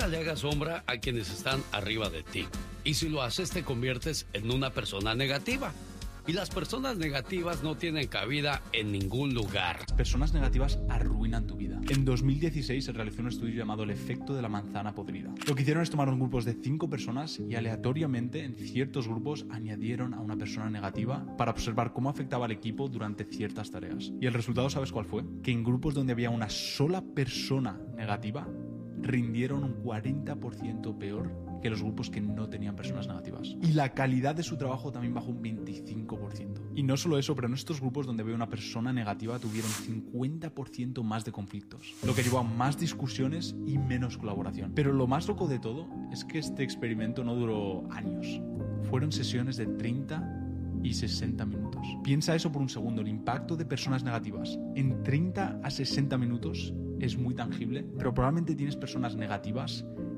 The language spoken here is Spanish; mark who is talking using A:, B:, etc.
A: Nunca le hagas sombra a quienes están arriba de ti. Y si lo haces, te conviertes en una persona negativa. Y las personas negativas no tienen cabida en ningún lugar.
B: Personas negativas arruinan tu vida. En 2016 se realizó un estudio llamado el efecto de la manzana podrida. Lo que hicieron es tomar un grupos de 5 personas y aleatoriamente en ciertos grupos añadieron a una persona negativa para observar cómo afectaba al equipo durante ciertas tareas. Y el resultado, ¿sabes cuál fue? Que en grupos donde había una sola persona negativa, rindieron un 40% peor que los grupos que no tenían personas negativas. Y la calidad de su trabajo también bajó un 25%. Y no solo eso, pero en estos grupos donde había una persona negativa tuvieron 50% más de conflictos, lo que llevó a más discusiones y menos colaboración. Pero lo más loco de todo es que este experimento no duró años. Fueron sesiones de 30 y 60 minutos. Piensa eso por un segundo, el impacto de personas negativas en 30 a 60 minutos es muy tangible, pero probablemente tienes personas negativas